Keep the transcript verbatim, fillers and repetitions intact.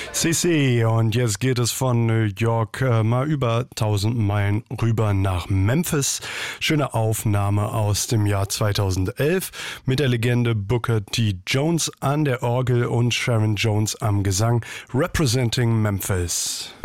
C, und jetzt geht es von New York äh, mal über tausend Meilen rüber nach Memphis. Schöne Aufnahme aus dem Jahr zweitausendelf mit der Legende Booker T. Jones an der Orgel und Sharon Jones am Gesang. Representing Memphis.